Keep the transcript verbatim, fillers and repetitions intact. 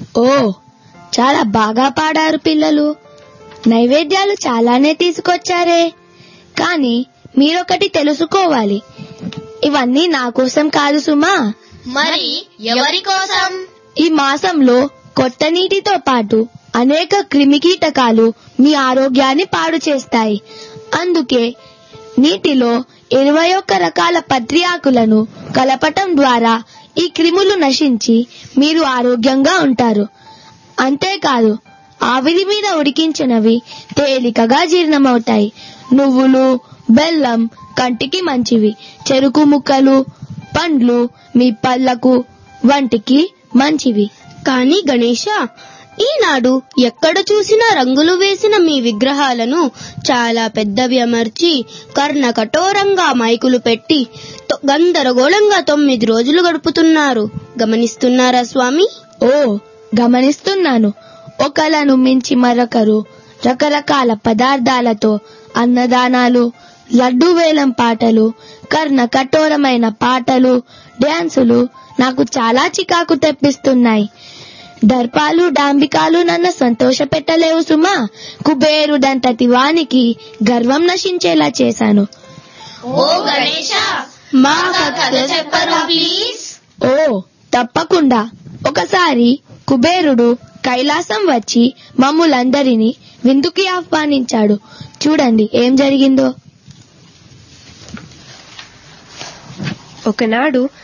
ఓ, చాలా బాగా పాడారు పిల్లలు. నైవేద్యాలు చాలానే తీసుకొచ్చారే. కానీ మీరొకటి తెలుసుకోవాలి, ఇవన్నీ నా కోసం కాదు సుమా. మరి ఎవరి కోసం? ఈ మాసంలో కొత్త నీటితో పాటు అనేక క్రిమికీటకాలు మీ ఆరోగ్యాన్ని పాడు చేస్తాయి. అందుకే నీటిలో ఇరవై ఒక్క రకాల పత్రి ఆకులను కలపటం ద్వారా ఈ క్రిములు నశించి మీరు ఆరోగ్యంగా ఉంటారు. అంతేకాదు, ఆవిరి మీద ఉడికించినవి తేలికగా జీర్ణమవుతాయి. నువ్వులు, బెల్లం కంటికి మంచివి. చెరుకు ముక్కలు, పండ్లు మీ పళ్ళకు వంటికి మంచివి. కానీ గణేశ, ఈనాడు ఎక్కడ చూసినా రంగులు వేసిన మీ విగ్రహాలను చాలా పెద్దవి అమర్చి కర్ణ కఠోరంగా మైకులు పెట్టి గందరగోళంగా తొమ్మిది రోజులు గడుపుతున్నారు. గమనిస్తున్నారా స్వామి? ఓ, గమనిస్తున్నాను. ఒకలను మించి మరొకరు రకరకాల పదార్థాలతో అన్నదానాలు, లడ్డూ వేలం పాటలు, కర్ణ కఠోరమైన పాటలు, డ్యాన్సులు నాకు చాలా చికాకు తెప్పిస్తున్నాయి. దర్పాలు, డాంబికాలు నన్ను సంతోష పెట్టలేవు సుమా. కుబేరుడంతటి వానికి గర్వం నశించేలా చేశాను. ఓ గణేశ, మాకు కథ చెప్పరు ప్లీజ్. ఓ, తప్పకుండా. ఒకసారి కుబేరుడు కైలాసం వచ్చి మమ్ములందరినీ విందుకి ఆహ్వానించాడు. చూడండి ఏం జరిగిందో. ఒకనాడు